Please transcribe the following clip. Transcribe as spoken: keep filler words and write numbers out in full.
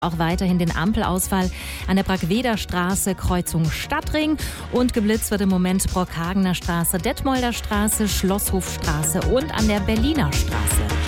Auch weiterhin den Ampelausfall an der Bragweder Straße, Kreuzung Stadtring. Und geblitzt wird im Moment Brockhagener Straße, Detmolder Straße, Schlosshofstraße und an der Berliner Straße.